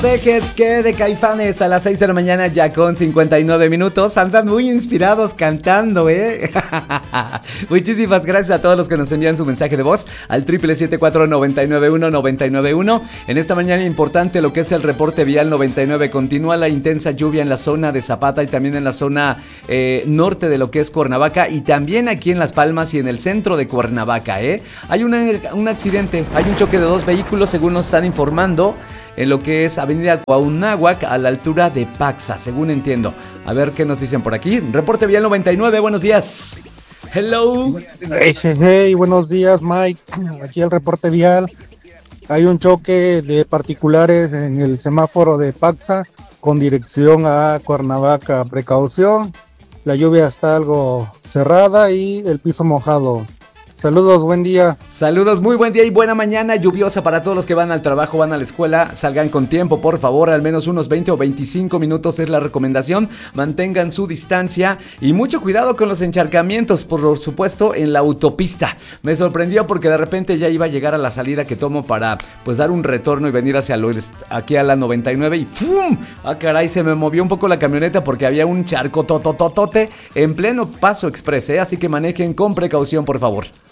Dejes que de Caifanes a las 6 de la mañana ya con 59 minutos. Andan muy inspirados cantando, Muchísimas gracias a todos los que nos envían su mensaje de voz al 777-499-1991. En esta mañana importante lo que es el reporte vial 99. Continúa la intensa lluvia en la zona de Zapata y también en la zona norte de lo que es Cuernavaca y también aquí en Las Palmas y en el centro de Cuernavaca, Hay un accidente, hay un choque de dos vehículos según nos están informando en lo que es Avenida Cuauhnáhuac a la altura de Paxa, según entiendo. A ver qué nos dicen por aquí. Reporte vial 99, buenos días. Hello. Hey, buenos días, Mike. Aquí el reporte vial. Hay un choque de particulares en el semáforo de Paxa con dirección a Cuernavaca. Precaución, la lluvia está algo cerrada y el piso mojado. Saludos, buen día. Saludos, muy buen día y buena mañana lluviosa para todos los que van al trabajo, van a la escuela. Salgan con tiempo, por favor, al menos unos 20 o 25 minutos es la recomendación. Mantengan su distancia y mucho cuidado con los encharcamientos, por supuesto, en la autopista. Me sorprendió porque de repente ya iba a llegar a la salida que tomo para pues dar un retorno y venir hacia aquí a la 99 y ¡pum! Ah, caray, se me movió un poco la camioneta porque había un charco totototote en pleno paso express, Así que manejen con precaución, por favor.